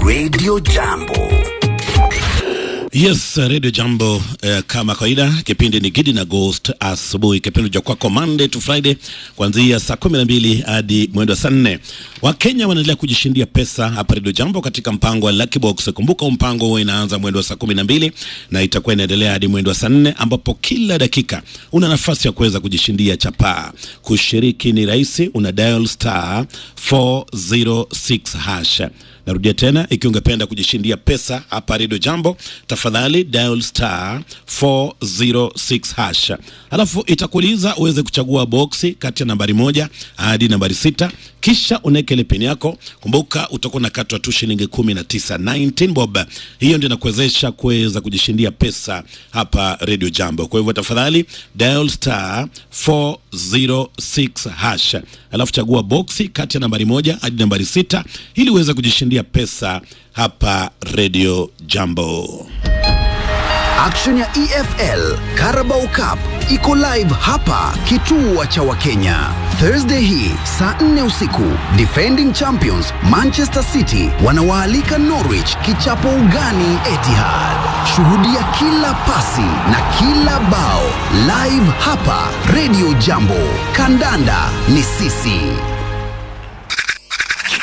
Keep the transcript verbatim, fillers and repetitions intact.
Radio Jambo. Yes, Radio Jambo uh, kama kawaida kipindi ni Gidi na Ghost asubuhi, kipindi cha kwako Monday to Friday kuanzia saa kumi na mbili hadi mwendo saa nne. Wakenya wanaendelea kujishindia pesa hapa Radio Jambo katika mpango wa Lucky Box. Kumbuka mpango huo inaanza mwendo saa kumi na mbili na itakuwa inaendelea hadi mwendo saa nne, ambapo kila dakika una nafasi ya kuweza kujishindia chapa. Kushiriki ni rahisi, una dial star four oh six hash. Narudia tena, ikiwa ungependa kujishindia pesa hapa Radio Jambo, tafadhali dial star four oh six hash. Alafu itakuuliza uweze kuchagua boxi kati ya nambari moja hadi nambari sita, kisha unaweka ile pin yako. Kumbuka utakuwa unakatwa tu shilingi kumi na tisa, nineteen bob. Hiyo ndio inakuwezesha kuweza kujishindia pesa hapa Radio Jambo. Kwa hivyo tafadhali dial star four oh six hash. Alafu chagua boxi kati ya nambari moja hadi nambari sita ili uweze kujishindia pesa hapa Radio Jambo. Action ya E F L Carabao Cup iko live hapa kituo cha Wakenya. Thursday hii saa nne usiku, defending champions Manchester City wanawaalika Norwich kichapo ugani Etihad. Shuhudia kila pasi na kila bao live hapa Radio Jambo. Kandanda ni sisi.